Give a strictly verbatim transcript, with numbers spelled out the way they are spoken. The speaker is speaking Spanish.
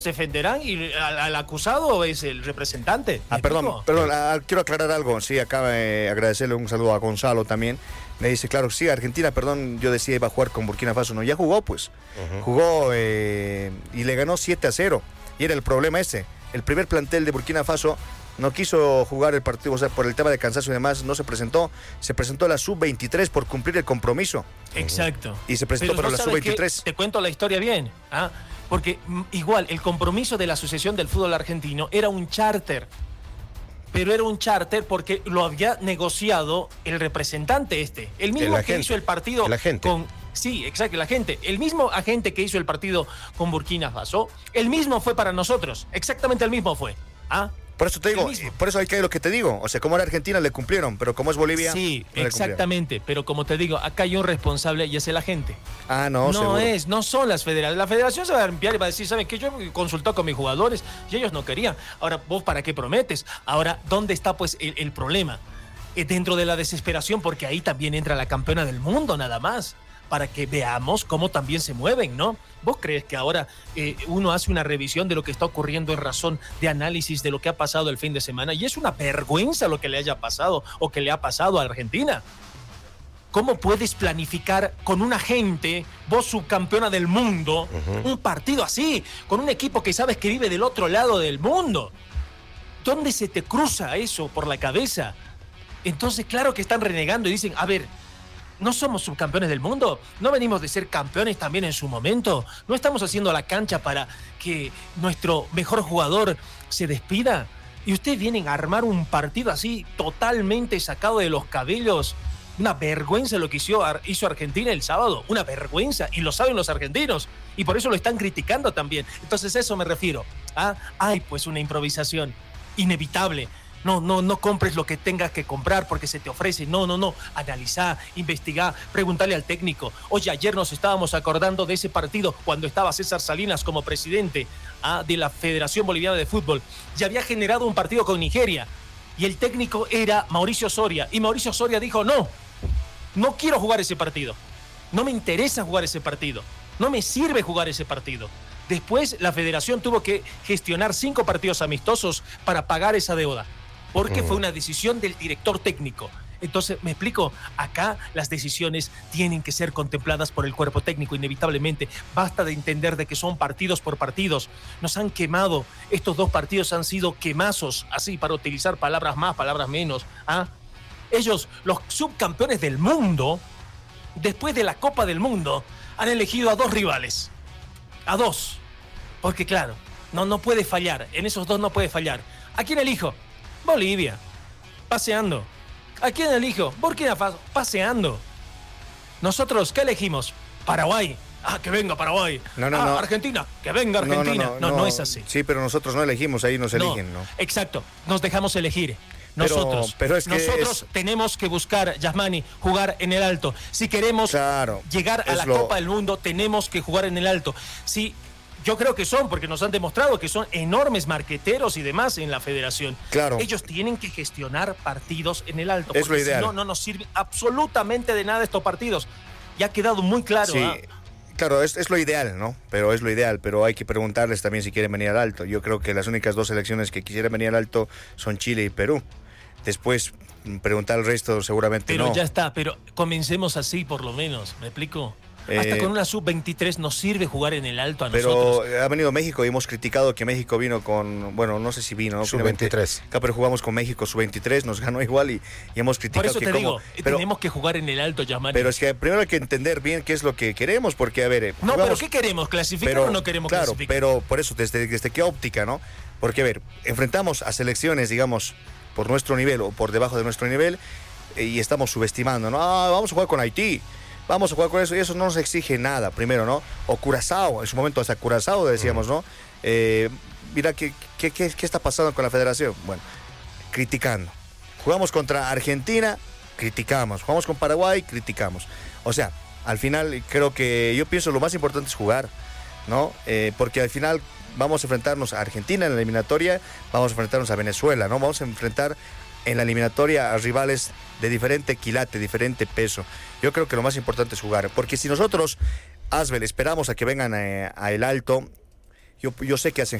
defenderán y al, al acusado es el representante. Ah, perdón, perdón ah, quiero aclarar algo. Sí, acaba de agradecerle un saludo a Gonzalo también. Me dice, claro, sí, Argentina, perdón, yo decía iba a jugar con Burkina Faso. No, ya jugó, pues. Uh-huh. Jugó eh, y le ganó siete a cero. Y era el problema ese. El primer plantel de Burkina Faso no quiso jugar el partido, o sea, por el tema de cansancio y demás, no se presentó. Se presentó la sub veintitrés por cumplir el compromiso. Exacto. Y se presentó para la sub veintitrés. Te cuento la historia bien, ¿ah? Porque igual, el compromiso de la Asociación del Fútbol Argentino era un charter, pero era un charter porque lo había negociado el representante este, el mismo el que hizo el partido el agente. con... Sí, exacto, el agente, el mismo agente que hizo el partido con Burkina Faso, el mismo fue para nosotros, exactamente el mismo fue, ¿ah? Por eso te digo, por eso hay que lo que te digo. O sea, como era Argentina le cumplieron, pero como es Bolivia. Sí, no exactamente. Pero como te digo, acá hay un responsable y es el agente. Ah, no, No seguro. es, no son las federaciones. La federación se va a limpiar y va a decir, ¿saben qué? Yo consulté con mis jugadores y ellos no querían. Ahora, ¿vos para qué prometes? Ahora, ¿dónde está pues el, el problema? Eh, dentro de la desesperación, porque ahí también entra la campeona del mundo, nada más. Para que veamos cómo también se mueven, ¿no? ¿Vos crees que ahora eh, uno hace una revisión de lo que está ocurriendo en razón de análisis de lo que ha pasado el fin de semana? Y es una vergüenza lo que le haya pasado o que le ha pasado a Argentina. ¿Cómo puedes planificar con una gente, vos subcampeona del mundo, uh-huh. un partido así, con un equipo que sabes que vive del otro lado del mundo? ¿Dónde se te cruza eso por la cabeza? Entonces, claro que están renegando y dicen, a ver, ¿no somos subcampeones del mundo? ¿No venimos de ser campeones también en su momento? ¿No estamos haciendo la cancha para que nuestro mejor jugador se despida? Y ustedes vienen a armar un partido así totalmente sacado de los cabellos. Una vergüenza lo que hizo, hizo Argentina el sábado. Una vergüenza. Y lo saben los argentinos. Y por eso lo están criticando también. Entonces a eso me refiero. ¿Ah? Hay pues una improvisación inevitable. No, no, no compres lo que tengas que comprar porque se te ofrece. No, no, no. Analizá, investigá, preguntale al técnico. Oye, ayer nos estábamos acordando de ese partido cuando estaba César Salinas como presidente ¿ah? de la Federación Boliviana de Fútbol. Y había generado un partido con Nigeria. Y el técnico era Mauricio Soria. Y Mauricio Soria dijo, no, no quiero jugar ese partido. No me interesa jugar ese partido. No me sirve jugar ese partido. Después la federación tuvo que gestionar cinco partidos amistosos para pagar esa deuda. Porque fue una decisión del director técnico. Entonces, me explico, acá las decisiones tienen que ser contempladas por el cuerpo técnico, inevitablemente. Basta de entender de que son partidos por partidos. Nos han quemado, estos dos partidos han sido quemazos, así, para utilizar palabras más, palabras menos. ¿ah? Ellos, los subcampeones del mundo, después de la Copa del Mundo, han elegido a dos rivales. A dos. Porque claro, no, no puede fallar, en esos dos no puede fallar. ¿A quién elijo? Bolivia, paseando. ¿A quién elijo? Burkina Faso, paseando. Nosotros, ¿qué elegimos? Paraguay. Ah, que venga Paraguay. No, no, ah, no. Argentina, que venga Argentina. No no no, no, no, no, no es así. Sí, pero nosotros no elegimos, ahí nos eligen, ¿no? ¿no? Exacto, nos dejamos elegir. Nosotros, pero, pero es que nosotros es... tenemos que buscar, Yasmani, jugar en el alto. Si queremos claro, llegar a la lo... Copa del Mundo, tenemos que jugar en el alto. Si Yo creo que son, porque nos han demostrado que son enormes marqueteros y demás en la federación. Claro. Ellos tienen que gestionar partidos en el alto. Es porque lo ideal. Si no, no nos sirve absolutamente de nada estos partidos. Ya ha quedado muy claro. Sí, ¿eh? claro, es, es lo ideal, ¿no? Pero es lo ideal, pero hay que preguntarles también si quieren venir al alto. Yo creo que las únicas dos selecciones que quisieran venir al alto son Chile y Perú. Después, preguntar al resto seguramente pero no. Pero ya está, pero comencemos así por lo menos, ¿me explico? Hasta eh, con una sub veintitrés nos sirve jugar en el alto a nosotros. Pero ha venido México y hemos criticado que México vino con, bueno, no sé si vino, ¿no? sub veintitrés. Acá, pero jugamos con México sub veintitrés, nos ganó igual y, y hemos criticado. Por eso que te como, digo, pero, tenemos que jugar en el alto, Yasmani. Pero es que primero hay que entender bien qué es lo que queremos, porque a ver... No, jugamos, pero ¿qué queremos? ¿Clasificar pero, o no queremos claro, clasificar? Pero por eso, desde, desde qué óptica, ¿no? Porque a ver, enfrentamos a selecciones, digamos, por nuestro nivel o por debajo de nuestro nivel eh, y estamos subestimando, ¿no? Ah, vamos a jugar con Haití. Vamos a jugar con eso y eso no nos exige nada, primero, ¿no? O Curazao, en su momento hasta Curazao decíamos, ¿no? Eh, mira, ¿qué, qué, qué, ¿qué está pasando con la federación? Bueno, criticando. Jugamos contra Argentina, criticamos. Jugamos con Paraguay, criticamos. O sea, al final creo que yo pienso lo más importante es jugar, ¿no? Eh, porque al final vamos a enfrentarnos a Argentina en la eliminatoria, vamos a enfrentarnos a Venezuela, ¿no? Vamos a enfrentar en la eliminatoria a rivales de diferente quilate, diferente peso. Yo creo que lo más importante es jugar, porque si nosotros, Asbel, esperamos a que vengan a, a el alto, Yo, yo sé que hacen